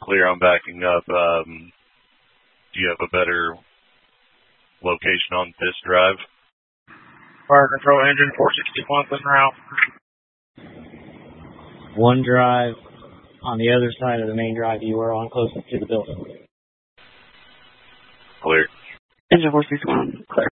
clear. I'm backing up. Do you have a better location on this drive? Fire control engine 461 clear out. One drive on the other side of the main drive you were on, closest to the building. Clear. Engine 461, clear.